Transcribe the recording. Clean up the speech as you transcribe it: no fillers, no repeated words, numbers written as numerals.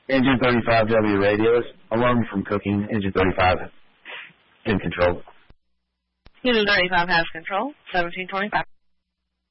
Engine 35W radios, alarm from cooking. Engine 35 in control. Engine 35 has control, 1725.